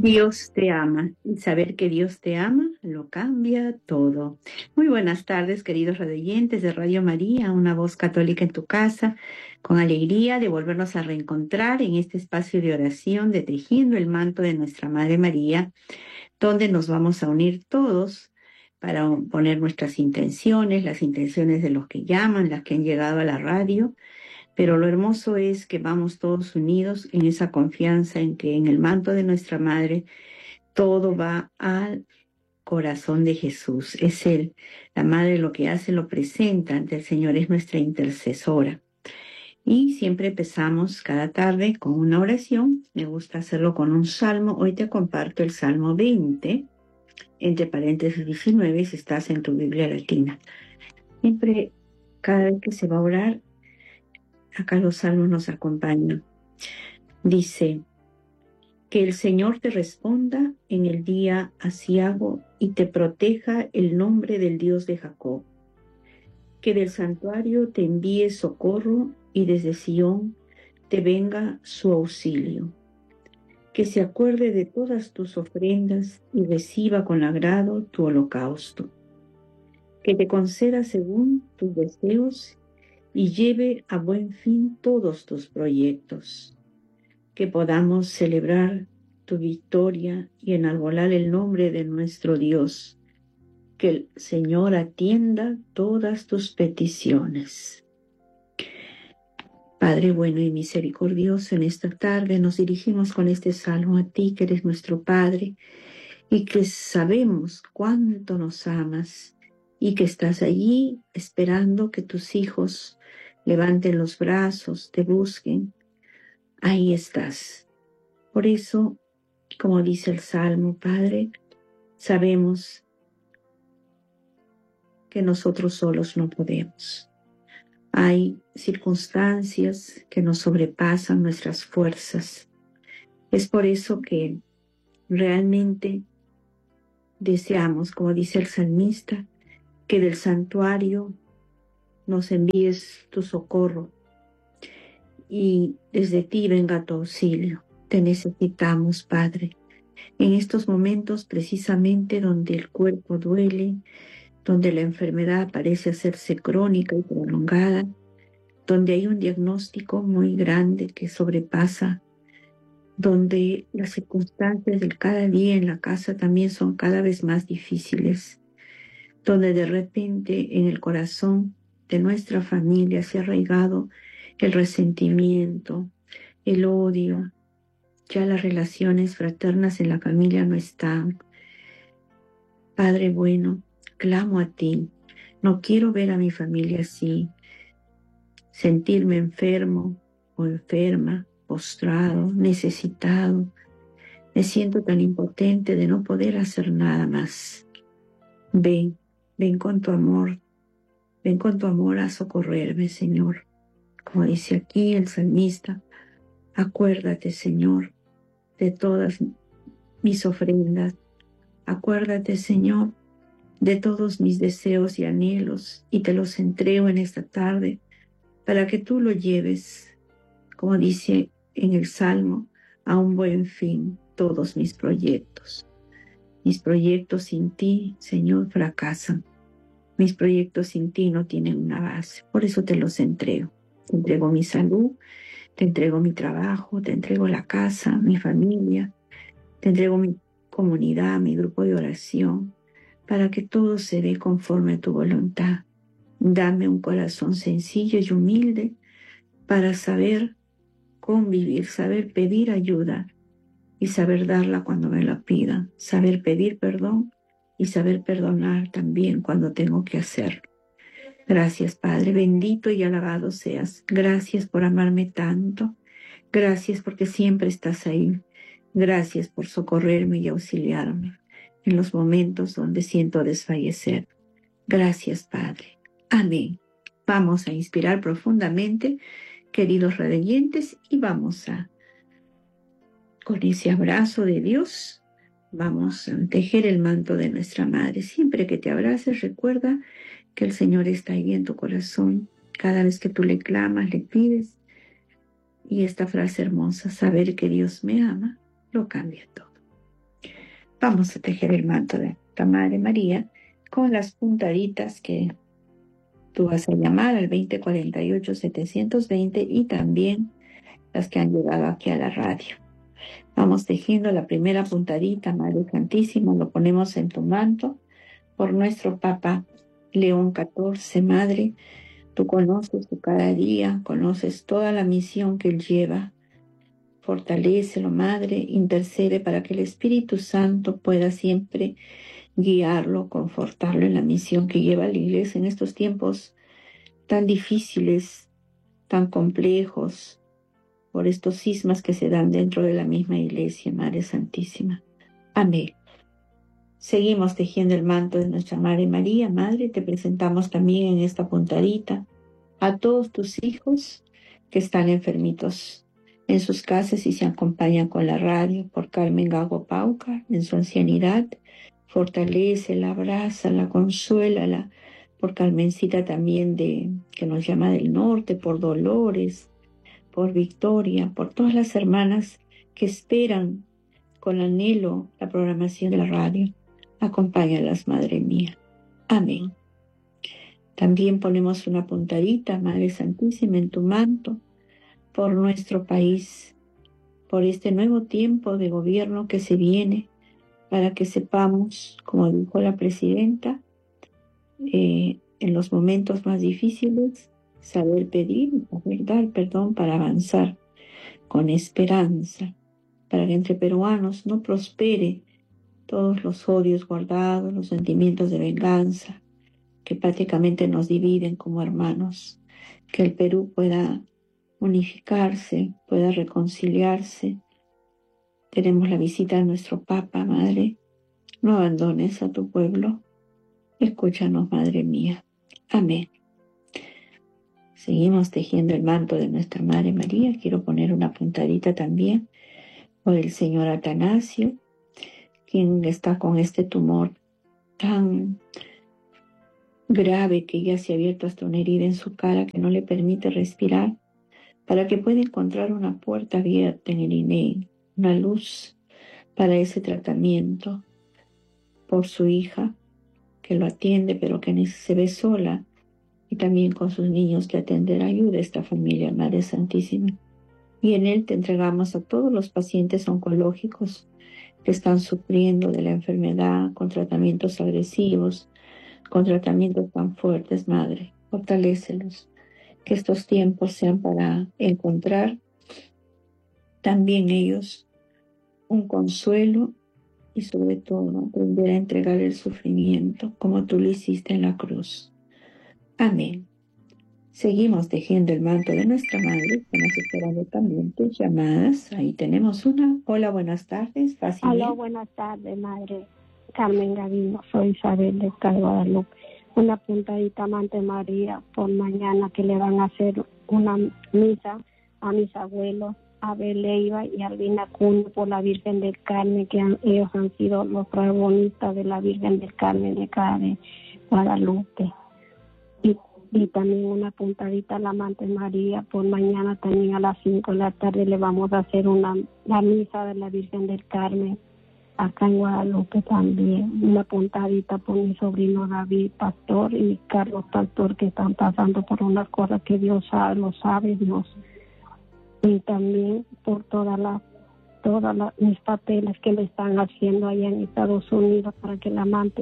Dios te ama y saber que Dios te ama lo cambia todo. Muy buenas tardes, queridos radioyentes de Radio María, una voz católica en tu casa, con alegría de volvernos a reencontrar en este espacio de oración de Tejiendo el Manto de Nuestra Madre María, donde nos vamos a unir todos para poner nuestras intenciones, las intenciones de los que llaman, las que han llegado a la radio. Pero lo hermoso es que vamos todos unidos en esa confianza en que en el manto de nuestra Madre todo va al corazón de Jesús. Es Él, la Madre, lo que hace, lo presenta ante el Señor, es nuestra intercesora. Y siempre empezamos cada tarde con una oración. Me gusta hacerlo con un salmo. Hoy te comparto el Salmo 20, entre paréntesis 19, si estás en tu Biblia latina. Siempre, cada vez que se va a orar, acá los salmos nos acompañan. Dice: que el Señor te responda en el día aciago y te proteja el nombre del Dios de Jacob. Que del santuario te envíe socorro y desde Sión te venga su auxilio. Que se acuerde de todas tus ofrendas y reciba con agrado tu holocausto. Que te conceda según tus deseos y lleve a buen fin todos tus proyectos. Que podamos celebrar tu victoria y enarbolar el nombre de nuestro Dios. Que el Señor atienda todas tus peticiones. Padre bueno y misericordioso, en esta tarde nos dirigimos con este salmo a ti, que eres nuestro Padre, y que sabemos cuánto nos amas, y que estás allí esperando que tus hijos levanten los brazos, te busquen. Ahí estás. Por eso, como dice el Salmo, Padre, sabemos que nosotros solos no podemos. Hay circunstancias que nos sobrepasan nuestras fuerzas. Es por eso que realmente deseamos, como dice el salmista, que del santuario nos envíes tu socorro y desde ti venga tu auxilio. Te necesitamos, Padre, en estos momentos precisamente donde el cuerpo duele, donde la enfermedad parece hacerse crónica y prolongada, donde hay un diagnóstico muy grande que sobrepasa, donde las circunstancias del cada día en la casa también son cada vez más difíciles, donde de repente en el corazón de nuestra familia se ha arraigado el resentimiento, el odio, ya las relaciones fraternas en la familia no están. Padre bueno, clamo a ti. No quiero ver a mi familia así, sentirme enfermo o enferma, postrado, necesitado. Me siento tan impotente de no poder hacer nada más. Ven con tu amor a socorrerme, Señor. Como dice aquí el salmista, acuérdate, Señor, de todas mis ofrendas. Acuérdate, Señor, de todos mis deseos y anhelos, y te los entrego en esta tarde para que tú lo lleves, como dice en el Salmo, a un buen fin todos mis proyectos. Mis proyectos sin ti, Señor, fracasan. Mis proyectos sin ti no tienen una base. Por eso te los entrego. Te entrego mi salud, te entrego mi trabajo, te entrego la casa, mi familia, te entrego mi comunidad, mi grupo de oración, para que todo se dé conforme a tu voluntad. Dame un corazón sencillo y humilde para saber convivir, saber pedir ayuda y saber darla cuando me la pidan, saber pedir perdón y saber perdonar también cuando tengo que hacerlo. Gracias, Padre, bendito y alabado seas. Gracias por amarme tanto. Gracias porque siempre estás ahí. Gracias por socorrerme y auxiliarme en los momentos donde siento desfallecer. Gracias, Padre. Amén. Vamos a inspirar profundamente, queridos radioyentes, y vamos a, con ese abrazo de Dios, vamos a tejer el manto de nuestra Madre. Siempre que te abraces, recuerda que el Señor está ahí en tu corazón. Cada vez que tú le clamas, le pides. Y esta frase hermosa, saber que Dios me ama, lo cambia todo. Vamos a tejer el manto de nuestra Madre María con las puntaditas que tú vas a llamar al 2048-720 y también las que han llegado aquí a la radio. Vamos tejiendo la primera puntadita, Madre Santísima, lo ponemos en tu manto por nuestro Papa León XIV. Madre, tú conoces su cada día, conoces toda la misión que él lleva. Fortalécelo, Madre, intercede para que el Espíritu Santo pueda siempre guiarlo, confortarlo en la misión que lleva la Iglesia en estos tiempos tan difíciles, tan complejos, por estos cismas que se dan dentro de la misma Iglesia, Madre Santísima. Amén. Seguimos tejiendo el manto de nuestra Madre María. Madre, te presentamos también en esta puntadita a todos tus hijos que están enfermitos en sus casas y se acompañan con la radio, por Carmen Gago Pauca, en su ancianidad. Fortalécela, abrázala, consuélala, por Carmencita también que nos llama del norte, por Dolores, por Victoria, por todas las hermanas que esperan con anhelo la programación de la radio. Acompáñalas, Madre mía. Amén. También ponemos una puntadita, Madre Santísima, en tu manto, por nuestro país, por este nuevo tiempo de gobierno que se viene, para que sepamos, como dijo la presidenta, en los momentos más difíciles, saber pedir y saber dar perdón para avanzar con esperanza, para que entre peruanos no prospere todos los odios guardados, los sentimientos de venganza, que prácticamente nos dividen como hermanos, que el Perú pueda unificarse, pueda reconciliarse. Tenemos la visita de nuestro Papa, Madre. No abandones a tu pueblo. Escúchanos, Madre mía. Amén. Seguimos tejiendo el manto de nuestra Madre María. Quiero poner una puntadita también por el señor Atanasio, quien está con este tumor tan grave que ya se ha abierto hasta una herida en su cara que no le permite respirar, para que pueda encontrar una puerta abierta en el INEI, una luz para ese tratamiento, por su hija que lo atiende pero que se ve sola, y también con sus niños que atender. Ayuda a esta familia, Madre Santísima. Y en él te entregamos a todos los pacientes oncológicos que están sufriendo de la enfermedad, con tratamientos agresivos, con tratamientos tan fuertes, Madre. Fortalécelos. Que estos tiempos sean para encontrar también ellos un consuelo y sobre todo aprender a entregar el sufrimiento como tú lo hiciste en la cruz. Amén. Seguimos tejiendo el manto de nuestra Madre. Estamos esperando también tus llamadas. Ahí tenemos una. Hola, buenas tardes. Hola, buenas tardes, Madre Carmen Gavino. Soy Isabel de Guadalupe. Una puntadita, Madre María, por mañana que le van a hacer una misa a mis abuelos, Abel Leiva y Albina Cunha, por la Virgen del Carmen, que ellos han sido los protagonistas de la Virgen del Carmen de acá de Guadalupe. Y también una puntadita a la Madre María, por mañana también a las 5 de la tarde le vamos a hacer la misa de la Virgen del Carmen acá en Guadalupe también. Una puntadita por mi sobrino David Pastor y Carlos Pastor, que están pasando por unas cosas que Dios sabe, lo sabe Dios. Y también por mis papeles que me están haciendo allá en Estados Unidos, para que el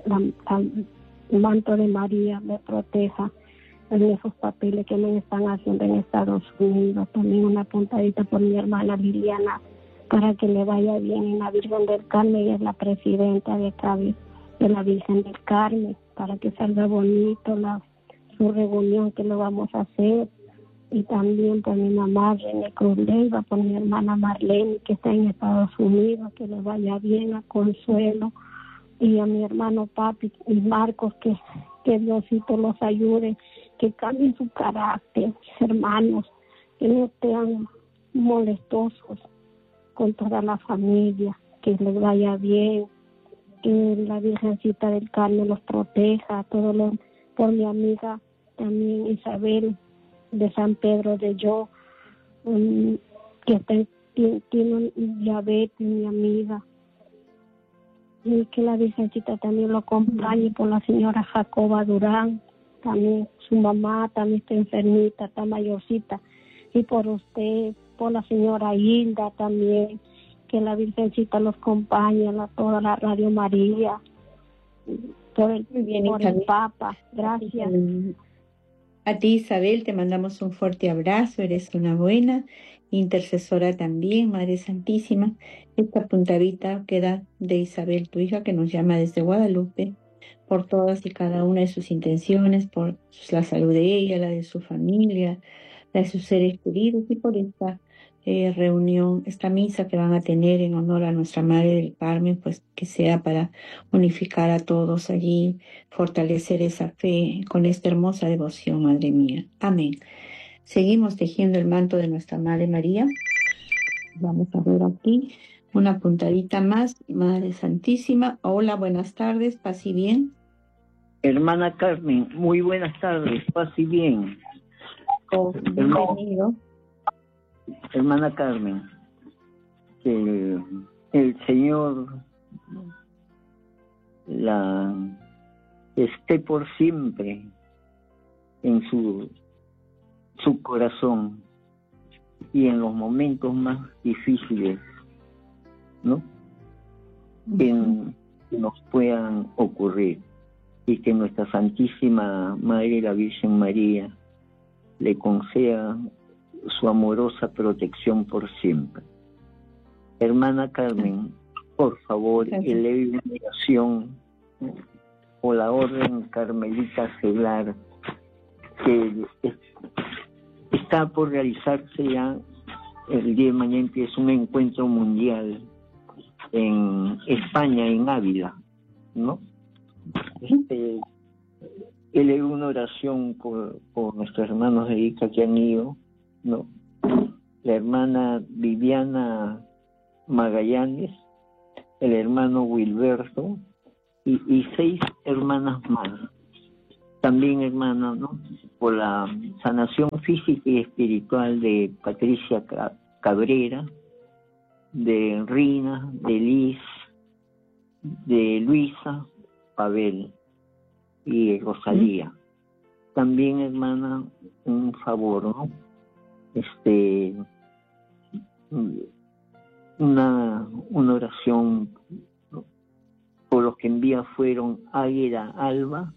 manto de María me proteja en esos papeles que me están haciendo en Estados Unidos. También una puntadita por mi hermana Liliana, para que le vaya bien en la Virgen del Carmen. Ella es la presidenta de acá de la Virgen del Carmen, para que salga bonito su reunión que lo vamos a hacer. Y también por mi mamá René Cruz Leiva, por mi hermana Marlene, que está en Estados Unidos, que le vaya bien, a Consuelo, y a mi hermano Papi y Marcos, que Diosito los ayude, que cambien su carácter, mis hermanos, que no sean molestosos con toda la familia, que les vaya bien, que la Virgencita del Carmen los proteja, por mi amiga también Isabel de San Pedro de Yo, que tiene un diabetes, mi amiga, y que la Virgencita también lo acompañe, por la señora Jacoba Durán, también su mamá también está enfermita, está mayorcita, y por usted, por la señora Hilda también, que la Virgencita los acompañe, toda la Radio María, por el, Muy bien, por el Papa. Gracias. A ti, Isabel, te mandamos un fuerte abrazo. Eres una buena intercesora también, Madre Santísima. Esta puntadita queda de Isabel, tu hija, que nos llama desde Guadalupe, por todas y cada una de sus intenciones, por la salud de ella, la de su familia, la de sus seres queridos, y por esta reunión, esta misa que van a tener en honor a nuestra Madre del Carmen, pues que sea para unificar a todos allí, fortalecer esa fe con esta hermosa devoción, Madre mía. Amén. Seguimos tejiendo el manto de nuestra Madre María. Vamos a ver aquí una puntadita más. Madre Santísima, hola, buenas tardes, paz y bien. Hermana Carmen, muy buenas tardes, paz y bien. Bienvenido. Hermana Carmen, que el Señor la esté por siempre en su corazón y en los momentos más difíciles, ¿no? Que nos puedan ocurrir, y que nuestra Santísima Madre, la Virgen María, le conceda su amorosa protección por siempre. Hermana Carmen, por favor, eleve una oración por la Orden Carmelita Seglar, que está por realizarse ya el día de mañana. Empieza un encuentro mundial en España, en Ávila, ¿no? Eleve una oración por nuestros hermanos de Ica que han ido, ¿no? La hermana Viviana Magallanes, el hermano Wilberto y 6 hermanas más. También, hermana, ¿no? Por la sanación física y espiritual de Patricia Cabrera, de Rina, de Liz, de Luisa, Pavel y Rosalía. También, hermana, un favor, ¿no? Una oración por los que envía fueron Águeda Alba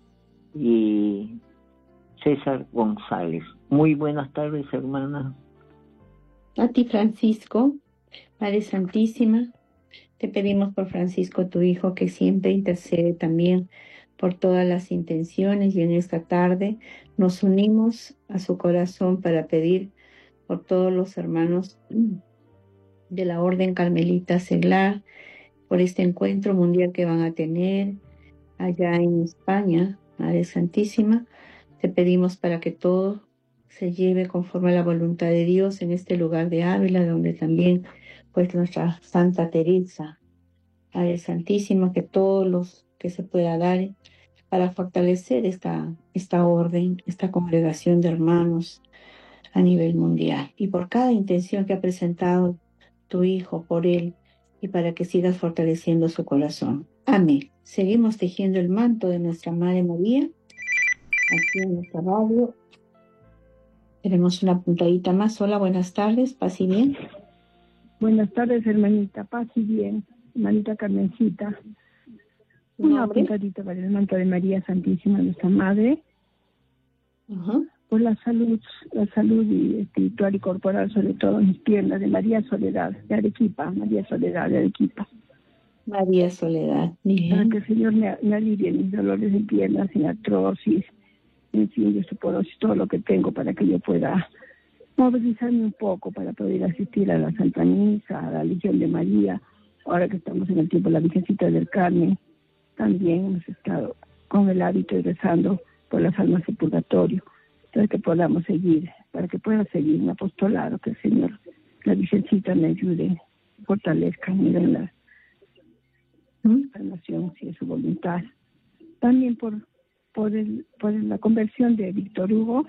y César González. Muy buenas tardes, hermana. A ti, Francisco, Madre Santísima, te pedimos por Francisco, tu hijo, que siempre intercede también por todas las intenciones, y en esta tarde nos unimos a su corazón para pedir por todos los hermanos de la Orden Carmelita Seglar, por este encuentro mundial que van a tener allá en España. Madre Santísima, te pedimos para que todo se lleve conforme a la voluntad de Dios en este lugar de Ávila, donde también pues nuestra Santa Teresa. Madre Santísima, que todos los que se pueda dar para fortalecer esta orden, esta congregación de hermanos a nivel mundial, y por cada intención que ha presentado tu hijo, por él, y para que sigas fortaleciendo su corazón. Amén. Seguimos tejiendo el manto de nuestra Madre María aquí en nuestra radio. Tenemos una puntadita más. Hola, buenas tardes, paz y bien. Buenas tardes, hermanita, paz y bien, hermanita Carmencita. Una puntadita para el manto de María Santísima, nuestra Madre, por la salud espiritual y corporal, sobre todo en mis piernas, de María Soledad, de Arequipa, María Soledad de Arequipa. María Soledad, para que el Señor me alivie mis dolores de piernas, en artrosis, en fin, de osteoporosis, todo lo que tengo, para que yo pueda movilizarme un poco para poder asistir a la Santa Misa, a la Legión de María. Ahora que estamos en el tiempo de la Virgencita del Carmen, también hemos estado con el hábito y rezando por las almas del purgatorio, para que podamos seguir, para que pueda seguir un apostolado, que el Señor, la Virgencita, me ayude, fortalezca, me dé la salvación, si es su voluntad. También por la conversión de Víctor Hugo,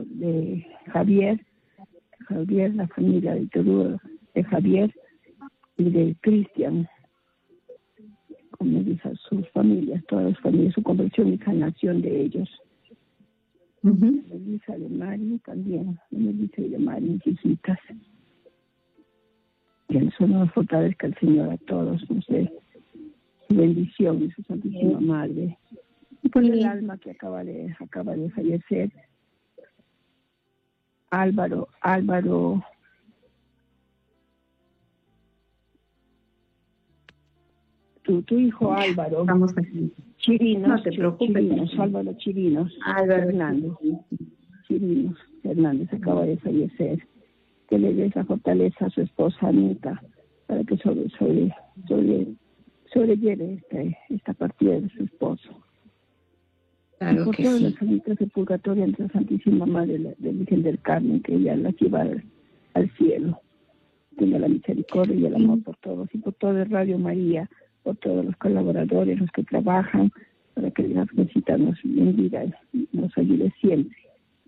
de Javier, la familia de Víctor Hugo, de Javier, y de Cristian, como dice, sus familias, todas las familias, su conversión y sanación de ellos. Melissa de Mari también, Melissa y de Mari, mis hijitas. Que el Señor nos fortalezca el Señor a todos, no sé, su bendición y su Santísima Madre. Y por el alma que acaba de fallecer, Álvaro, tu hijo Álvaro. Estamos aquí. Chirinos, No te preocupes. Álvaro Chirinos. Álvaro Hernández. Chirinos Hernández acaba de fallecer. Que le dé esa fortaleza a su esposa Anita para que sobrelleve esta partida de su esposo. Claro y por que todas sí. las sanitas de purgatorio ante la Santísima Madre de Virgen del Carmen, que ella la lleva al cielo. Tenga la misericordia y el amor por todos, y por todo el Radio María, por todos los colaboradores, los que trabajan, para que la visita nos bendiga y nos ayude siempre.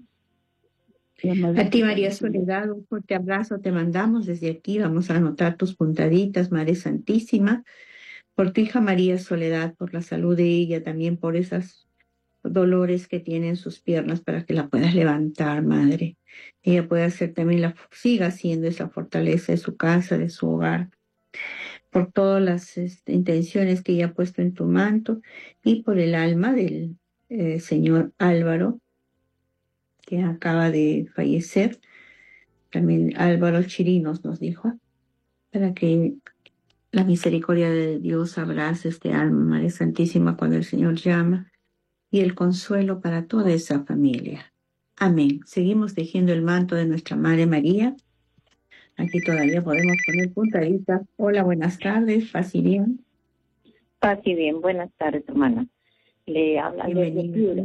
A ti, María Soledad, un fuerte abrazo te mandamos desde aquí. Vamos a anotar tus puntaditas, Madre Santísima, por tu hija María Soledad, por la salud de ella, también por esos dolores que tiene en sus piernas, para que la puedas levantar, Madre. Ella pueda hacer también, siga siendo esa fortaleza de su casa, de su hogar, por todas las intenciones que ella ha puesto en tu manto, y por el alma del señor Álvaro, que acaba de fallecer. También Álvaro Chirinos nos dijo, para que la misericordia de Dios abrace este alma, Madre Santísima, cuando el Señor llama, y el consuelo para toda esa familia. Amén. Seguimos tejiendo el manto de nuestra Madre María. Aquí todavía podemos poner puntaditas. Hola, buenas tardes, paz y bien. Paz y bien, buenas tardes, hermana. Le habla desde Piura.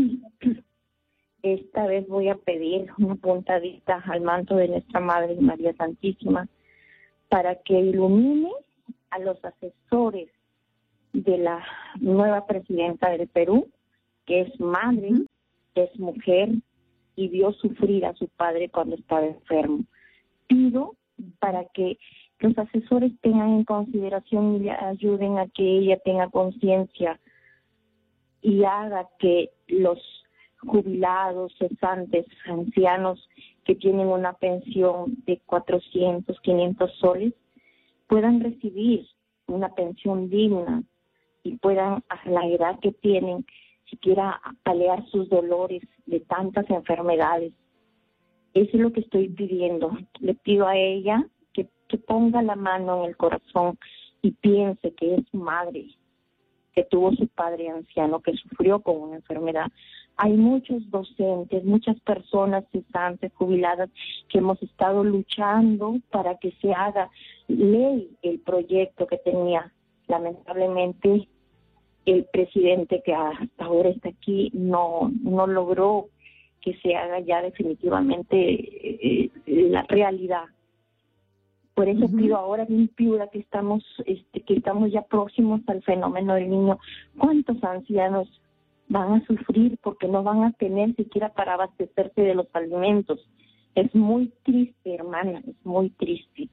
Esta vez voy a pedir una puntadita al manto de nuestra Madre María Santísima para que ilumine a los asesores de la nueva presidenta del Perú, que es madre, es mujer y vio sufrir a su padre cuando estaba enfermo. Pido para que los asesores tengan en consideración y le ayuden a que ella tenga conciencia y haga que los jubilados, cesantes, ancianos que tienen una pensión de 400, 500 soles, puedan recibir una pensión digna y puedan, a la edad que tienen, siquiera paliar sus dolores de tantas enfermedades. Eso es lo que estoy pidiendo. Le pido a ella que ponga la mano en el corazón y piense que es madre, que tuvo su padre anciano, que sufrió con una enfermedad. Hay muchos docentes, muchas personas cesantes, jubiladas, que hemos estado luchando para que se haga ley el proyecto que tenía. Lamentablemente, el presidente que hasta ahora está aquí no logró que se haga ya definitivamente la realidad. Por eso pido ahora en Piura, que estamos ya próximos al fenómeno del niño. ¿Cuántos ancianos van a sufrir porque no van a tener siquiera para abastecerse de los alimentos? Es muy triste, hermana, es muy triste.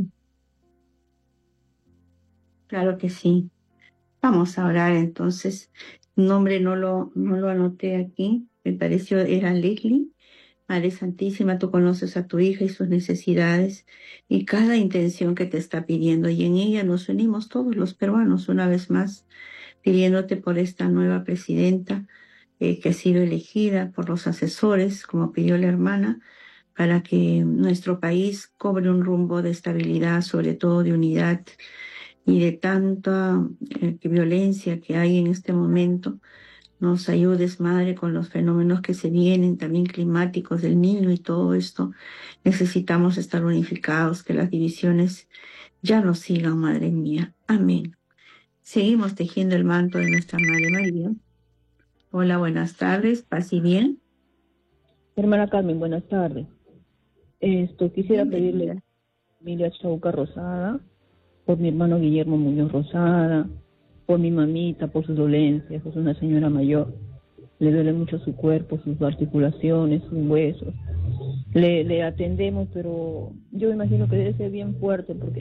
Claro que sí. Vamos a orar entonces. Nombre no lo anoté aquí. Me pareció era Leslie. Madre Santísima, tú conoces a tu hija y sus necesidades y cada intención que te está pidiendo, y en ella nos unimos todos los peruanos una vez más, pidiéndote por esta nueva presidenta que ha sido elegida por los asesores, como pidió la hermana, para que nuestro país cobre un rumbo de estabilidad, sobre todo de unidad, y de tanta violencia que hay en este momento. Nos ayudes, Madre, con los fenómenos que se vienen, también climáticos del Niño y todo esto. Necesitamos estar unificados, que las divisiones ya no sigan, Madre mía. Amén. Seguimos tejiendo el manto de nuestra Madre María. Hola, buenas tardes, paz y bien. Hermana Carmen, buenas tardes. Quisiera pedirle a Emilia Chauca Rosada, por mi hermano Guillermo Muñoz Rosada, por mi mamita, por sus dolencias. Es una señora mayor, le duele mucho su cuerpo, sus articulaciones, sus huesos. Le atendemos, pero yo imagino que debe ser bien fuerte porque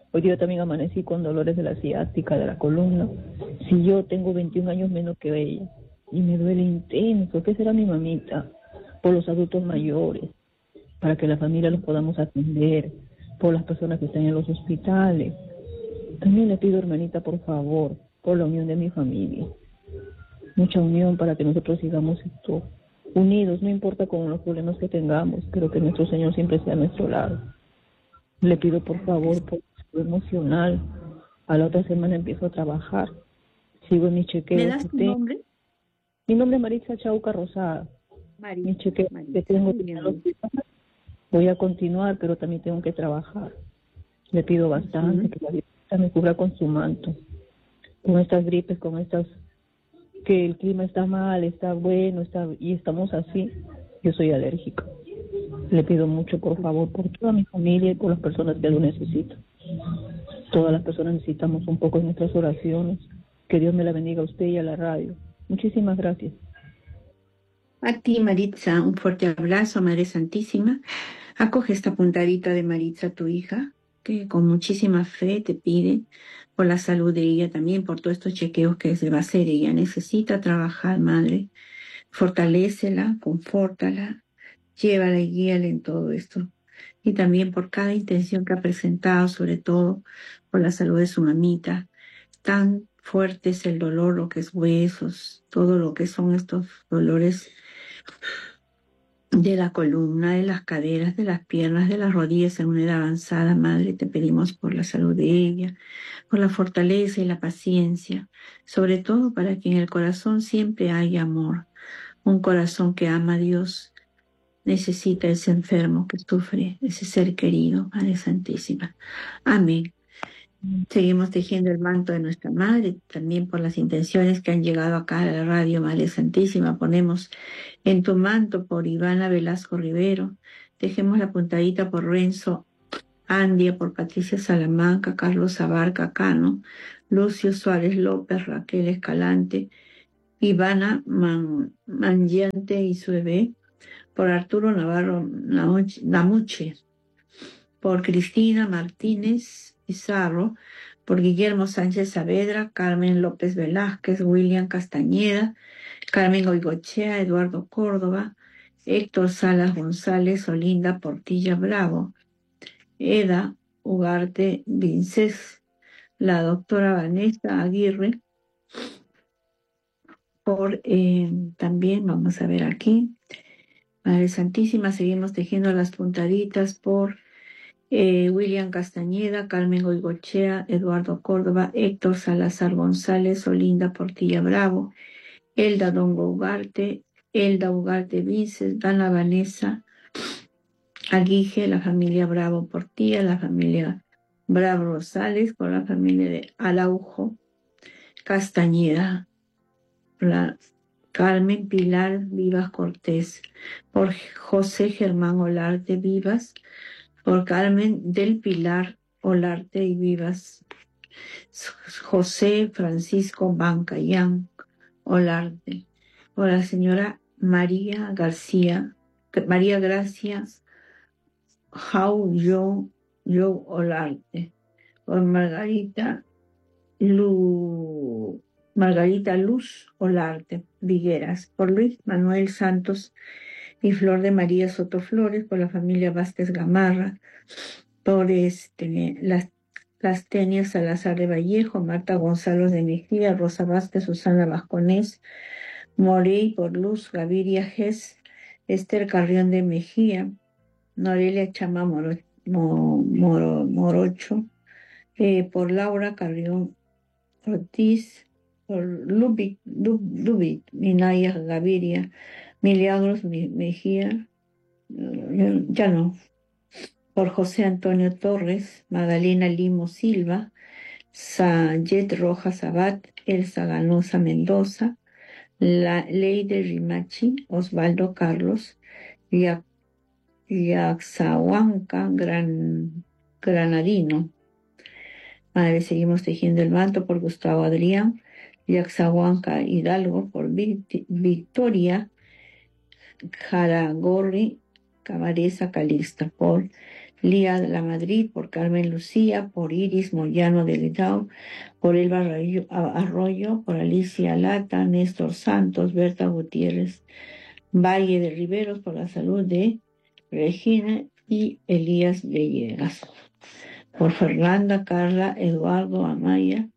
Hoy día también amanecí con dolores de la ciática, de la columna. Si yo tengo 21 años menos que ella y me duele intenso, ¿qué será mi mamita? Por los adultos mayores, para que la familia los podamos atender, por las personas que están en los hospitales. También le pido, hermanita, por favor, por la unión de mi familia. Mucha unión para que nosotros sigamos esto unidos, no importa con los problemas que tengamos, pero que nuestro Señor siempre sea a nuestro lado. Le pido por favor por su emocional. A la otra semana empiezo a trabajar. Sigo en mi chequeo. ¿Me das tu nombre? Mi nombre es Maritza Chauca Rosada. Mi chequeo que tengo voy a continuar, pero también tengo que trabajar. Le pido bastante que la Virgencita me cubra con su manto. Con estas gripes, con estas que el clima está mal, está bueno, y estamos así. Yo soy alérgica. Le pido mucho, por favor, por toda mi familia y por las personas que lo necesitan. Todas las personas necesitamos un poco de nuestras oraciones. Que Dios me la bendiga a usted y a la radio. Muchísimas gracias. A ti, Maritza, un fuerte abrazo, Madre Santísima. Acoge esta puntadita de Maritza, tu hija, que con muchísima fe te pide por la salud de ella también, por todos estos chequeos que se va a hacer. Ella necesita trabajar, Madre. Fortalécela, confórtala, llévala y guíala en todo esto. Y también por cada intención que ha presentado, sobre todo por la salud de su mamita. Tan fuerte es el dolor, lo que es huesos, todo lo que son estos dolores de la columna, de las caderas, de las piernas, de las rodillas en una edad avanzada. Madre, te pedimos por la salud de ella, por la fortaleza y la paciencia, sobre todo para que en el corazón siempre haya amor. Un corazón que ama a Dios necesita ese enfermo que sufre, ese ser querido, Madre Santísima. Amén. Seguimos tejiendo el manto de nuestra Madre, también por las intenciones que han llegado acá a la radio, Madre Santísima. Ponemos en tu manto por Ivana Velasco Rivero, tejemos la puntadita por Renzo Andia, por Patricia Salamanca, Carlos Abarca Cano, Lucio Suárez López, Raquel Escalante, Ivana Mangiante y su bebé, por Arturo Navarro Namuche, por Cristina Martínez Pizarro, por Guillermo Sánchez Saavedra, Carmen López Velázquez, William Castañeda, Carmen Goigochea, Eduardo Córdoba, Héctor Salas González, Olinda Portilla Bravo, Eda Ugarte Vincés, la doctora Vanessa Aguirre, por también, vamos a ver aquí, Madre Santísima, seguimos tejiendo las puntaditas por William Castañeda, Carmen Goigochea, Eduardo Córdoba, Héctor Salazar González, Olinda Portilla Bravo, Elda Dongo Ugarte, Elda Ugarte Vices, Dana Vanessa Aguije, la familia Bravo Portilla, la familia Bravo Rosales, por la familia de Araujo Castañeda, la Carmen Pilar Vivas Cortés, por José Germán Olarte Vivas, por Carmen del Pilar Olarte y Vivas, José Francisco Bancayán Olarte, por la señora María Gracias Jau Yo Olarte, por Margarita Luz Olarte Vigueras, por Luis Manuel Santos y Flor de María Sotoflores, por la familia Vázquez Gamarra, por las Tenias Salazar de Vallejo, Marta Gonzalo de Mejía, Rosa Vázquez, Susana Vasconés, Morey, por Luz Gaviria Gess, Esther Carrión de Mejía, Norelia Chama Morocho, por Laura Carrión Ortiz, por Lubit Minaya Gaviria, Milagros Mejía, ya no, por José Antonio Torres, Magdalena Limo Silva, Sayet Rojas Abad, Elsa Ganosa Mendoza, la Leide Rimachi, Osvaldo Carlos, Yaxahuanca Granadino. Madre, seguimos tejiendo el manto por Gustavo Adrián, Yaxahuanca Hidalgo, por Victoria Jaragorri Camareza Calixta, por Lía de la Madrid, por Carmen Lucía, por Iris Moyano de Letao, por Elba Arroyo, por Alicia Lata, Néstor Santos, Berta Gutiérrez, Valle de Riveros, por la salud de Regina y Elías Villegas, por Fernanda, Carla, Eduardo, Amaya,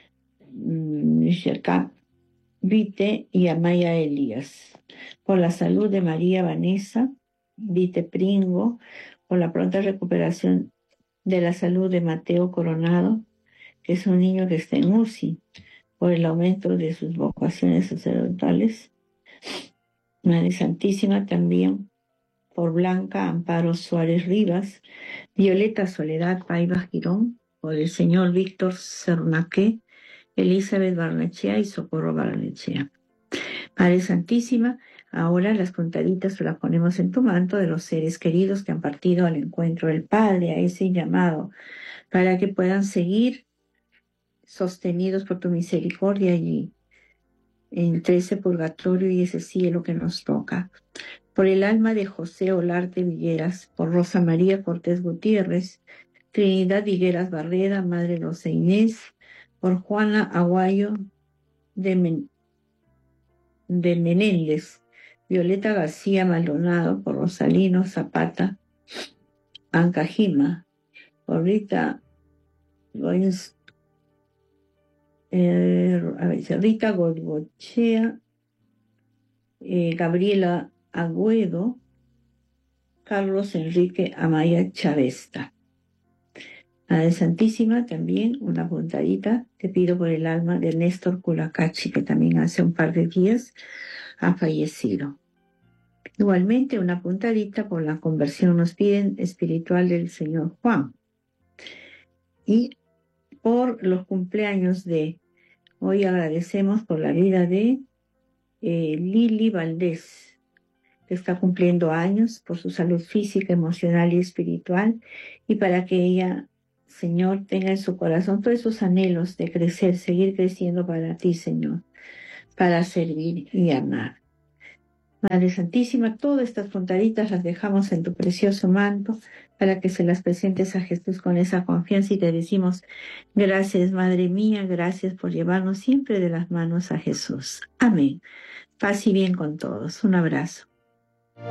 Vite y Amaya Elías, por la salud de María Vanessa, Vite Pringo, por la pronta recuperación de la salud de Mateo Coronado, que es un niño que está en UCI, por el aumento de sus vocaciones sacerdotales. Madre Santísima, también por Blanca Amparo Suárez Rivas, Violeta Soledad Paiva Girón, por el señor Víctor Cernaque, Elizabeth Barnechea y Socorro Barnechea. Madre Santísima, ahora las puntaditas las ponemos en tu manto de los seres queridos que han partido al encuentro del Padre, a ese llamado, para que puedan seguir sostenidos por tu misericordia allí, entre ese purgatorio y ese cielo que nos toca. Por el alma de José Olarte Villeras, por Rosa María Cortés Gutiérrez, Trinidad Higueras Barreda, Madre Rosa Inés, por Juana Aguayo de Menéndez, Violeta García Maldonado, por Rosalino Zapata Ancajima, por Rita Rita Gorgochea, Gabriela Agüedo, Carlos Enrique Amaya Chavesta. Madre Santísima, también una puntadita, te pido por el alma de Néstor Culacachi, que también hace un par de días ha fallecido. Igualmente, una puntadita por la conversión, nos piden, espiritual del señor Juan. Y por los cumpleaños de hoy agradecemos por la vida de Lili Valdés, que está cumpliendo años, por su salud física, emocional y espiritual, y para que ella, Señor, tenga en su corazón todos esos anhelos de crecer, seguir creciendo para ti, Señor, para servir y amar. Madre Santísima, todas estas puntaditas las dejamos en tu precioso manto para que se las presentes a Jesús con esa confianza y te decimos, gracias, Madre mía, gracias por llevarnos siempre de las manos a Jesús. Amén. Paz y bien con todos. Un abrazo.